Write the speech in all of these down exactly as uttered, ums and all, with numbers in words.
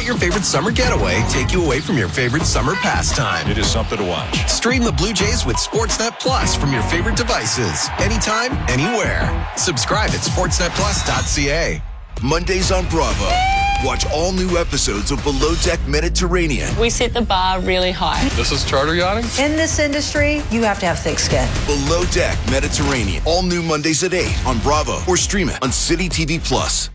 let your favorite summer getaway take you away from your favorite summer pastime. It is something to watch. Stream the Blue Jays with Sportsnet Plus from your favorite devices. Anytime, anywhere. Subscribe at sportsnet plus dot c a. Mondays on Bravo. Watch all new episodes of Below Deck Mediterranean. We set the bar really high. This is charter yachting? In this industry, you have to have thick skin. Below Deck Mediterranean. All new Mondays at eight on Bravo or stream it on City T V Plus.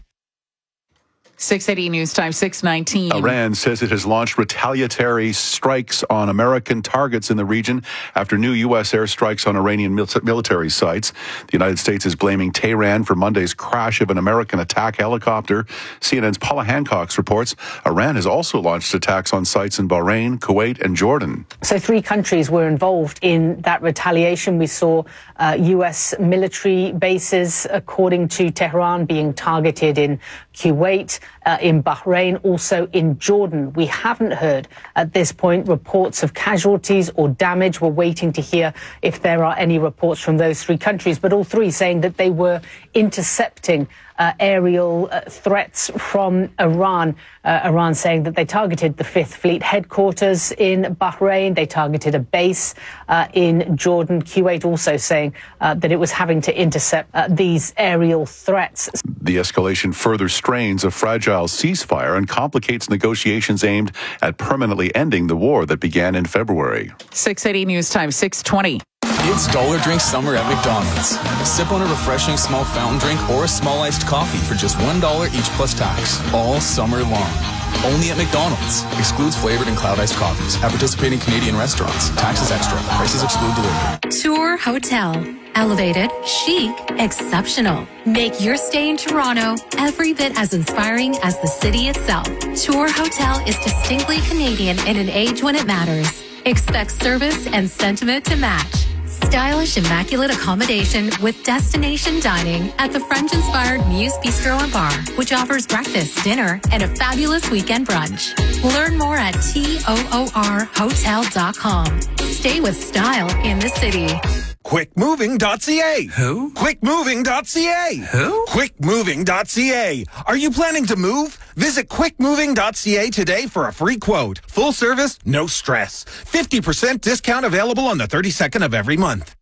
six eighty News Time, six nineteen. Iran says it has launched retaliatory strikes on American targets in the region after new U S airstrikes on Iranian mil- military sites. The United States is blaming Tehran for Monday's crash of an American attack helicopter. C N N's Paula Hancock reports Iran has also launched attacks on sites in Bahrain, Kuwait, and Jordan. So three countries were involved in that retaliation. We saw uh, U S military bases, according to Tehran, being targeted in Kuwait, Uh, in Bahrain, also in Jordan. We haven't heard at this point reports of casualties or damage. We're waiting to hear if there are any reports from those three countries, but all three saying that they were intercepting uh, aerial uh, threats from Iran. Uh, Iran saying that they targeted the Fifth Fleet headquarters in Bahrain. They targeted a base uh, in Jordan. Kuwait also saying uh, that it was having to intercept uh, these aerial threats. The escalation further strains a fragile ceasefire and complicates negotiations aimed at permanently ending the war that began in February. six eighty News Time, six twenty. It's Dollar Drink Summer at McDonald's. Sip on a refreshing small fountain drink or a small iced coffee for just one dollar each plus tax, all summer long. Only at McDonald's. Excludes flavored and cloud iced coffees. At participating Canadian restaurants. Taxes extra. Prices exclude delivery. Tour Hotel. Elevated, chic, exceptional. Make your stay in Toronto every bit as inspiring as the city itself. Tour Hotel is distinctly Canadian in an age when it matters. Expect service and sentiment to match. Stylish, immaculate accommodation with destination dining at the French-inspired Muse Bistro and Bar, which offers breakfast, dinner, and a fabulous weekend brunch. Learn more at toor hotel dot com. Stay with style in the city. quick moving dot c a. Who? quick moving dot c a. Who? quick moving dot c a. Are you planning to move? Visit quick moving dot c a today for a free quote. Full service, no stress. fifty percent discount available on the thirty-second of every month.